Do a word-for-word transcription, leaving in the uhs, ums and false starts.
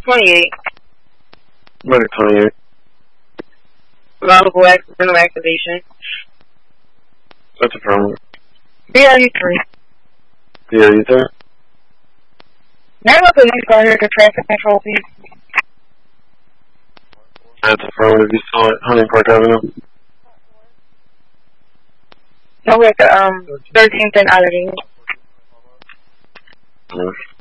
twenty-eight. What is twenty-eight? Vulnerable accidental activation. What's the problem? B R U three. Yeah, you there? Now look at these out here to traffic control people. That's the problem if you saw it, Hunting Park Avenue. No, we're at the um, thirteenth and Allergy. Yeah.